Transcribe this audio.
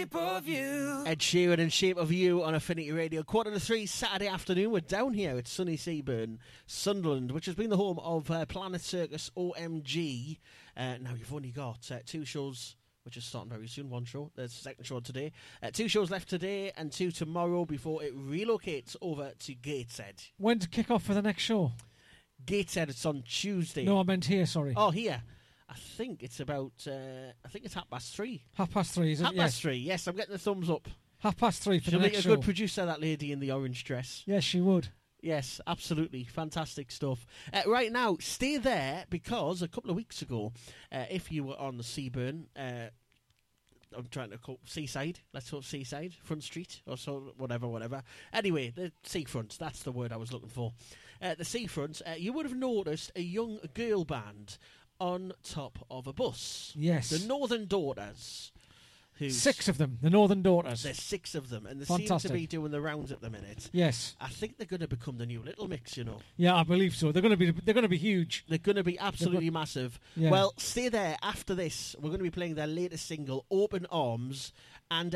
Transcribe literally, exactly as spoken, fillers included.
Shape of You. Ed Sheeran and Shape of You on Affinity Radio. Quarter to three Saturday afternoon. We're down here at sunny Seaburn, Sunderland, which has been the home of uh, Planet Circus O M G. Uh, now, you've only got uh, two shows, which is starting very soon. One show. There's a second show today. Uh, two shows left today and two tomorrow before it relocates over to Gateshead. When to kick off for the next show? Gateshead, it's on Tuesday. No, I meant here, sorry. Oh, here. I think it's about, uh, I think it's half past three. Half past three, is it? Half yes. past three, yes. I'm getting the thumbs up. Half past three for She'll the make next a show. good producer, that lady in the orange dress. Yes, she would. Yes, absolutely. Fantastic stuff. Uh, right now, stay there because a couple of weeks ago, uh, if you were on the Seaburn, uh, I'm trying to call Seaside, let's call it Seaside, Front Street, or so, whatever, whatever. Anyway, the seafront, that's the word I was looking for. Uh, the seafront, uh, you would have noticed a young girl band on top of a bus. Yes. The Northern Daughters. Who's Six of them, the Northern Daughters. There's six of them, and they Fantastic. seem to be doing the rounds at the minute. Yes. I think they're going to become the new Little Mix, you know. Yeah, I believe so. They're going to be. They're going to be huge. They're going to be absolutely massive. Yeah. Well, stay there. After this, we're going to be playing their latest single, Open Arms, and